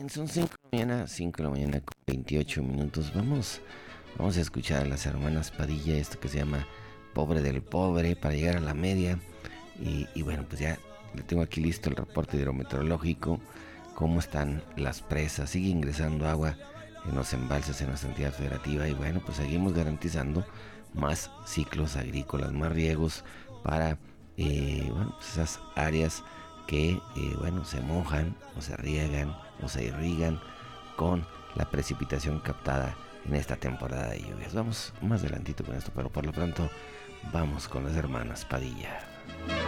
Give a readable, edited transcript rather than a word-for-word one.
Bien, son 5 de la mañana con 28 minutos. Vamos a escuchar a las hermanas Padilla, esto que se llama Pobre del Pobre, para llegar a la media. Y bueno, pues ya le tengo aquí listo el reporte hidrometeorológico, cómo están las presas, sigue ingresando agua en los embalses en nuestra entidad federativa y bueno, pues seguimos garantizando más ciclos agrícolas, más riegos para bueno, pues esas áreas que bueno, se mojan o se riegan o se irrigan con la precipitación captada en esta temporada de lluvias. Vamos más adelantito con esto, pero por lo pronto vamos con las hermanas Padilla.